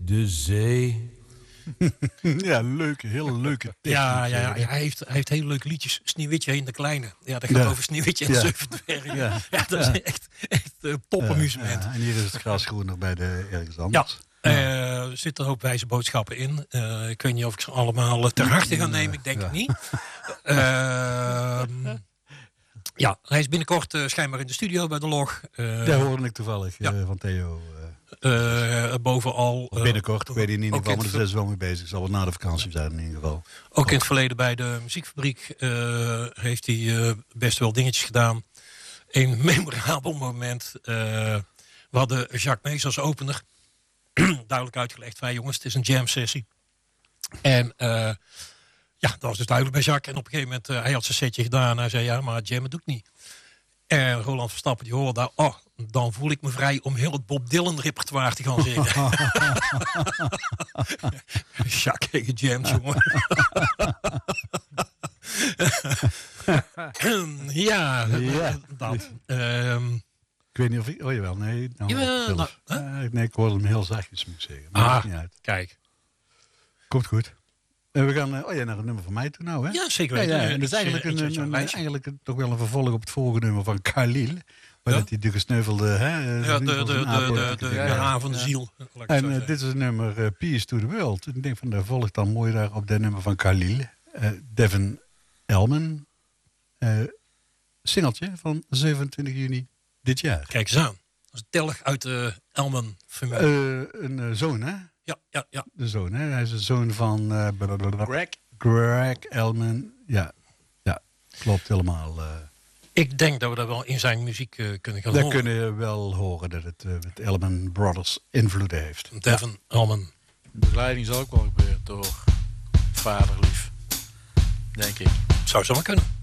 de zee. Ja, leuke, hele leuke tekst. Ja, hij heeft hele leuke liedjes. Sneeuwwitje heen de Kleine. Ja, dat gaat over Sneeuwwitje en de 7 dwergen. Ja, dat is echt topamusement. En hier is het gras groener bij de ergens anders. Ja, er zitten een hoop wijze boodschappen in. Ik weet niet of ik ze allemaal ter harte ga nemen. Ik denk het niet. Ja, hij is binnenkort schijnbaar in de studio bij de Log. Daar hoorde ik toevallig van Theo. Bovenal. Binnenkort, ik weet in ieder geval, maar daar is wel mee bezig. Zal wel na de vakantie zijn in ieder geval. Ook in het verleden bij de muziekfabriek heeft hij best wel dingetjes gedaan. Een memorabel moment. We hadden Jacques Mees als opener. Duidelijk uitgelegd van jongens, het is een jam sessie. En dat was dus duidelijk bij Jacques. En op een gegeven moment, hij had zijn setje gedaan. En hij zei, ja, maar jammen doe ik niet. En Roland Verstappen, die hoorde daar... Oh, dan voel ik me vrij om heel het Bob Dylan repertoire te gaan zingen. Jacques heeft gejamd, jongen. Dat. Ik weet niet of ik... Oh jawel, nee. Nee, ik hoorde hem heel zachtjes, moet ik zeggen. Maar niet uit. Kijk. Komt goed. We gaan naar het nummer van mij toe nou, hè? Ja, zeker weten. En dat is eigenlijk toch wel een vervolg op het vorige nummer van Khalil. Waar dat hij de gesneuvelde... de haan van de ziel. En dit is het nummer Peace to the World. Ik denk van, daar volgt dan mooi daar op dat nummer van Khalil. Devin Elman. Singeltje van 27 juni dit jaar. Kijk eens aan. Dat is tellig uit de Elman-familie. Een zoon, hè? Ja. De zoon, hè? Hij is de zoon van... Greg Elman. Ja, klopt helemaal. Ik denk dat we dat wel in zijn muziek kunnen gaan horen. horen. Daar kunnen we wel horen dat het Elman Brothers invloeden heeft. Devin Elman. Begeleiding zal ook wel gebeuren door vaderlief. Denk ik. Zou zomaar kunnen.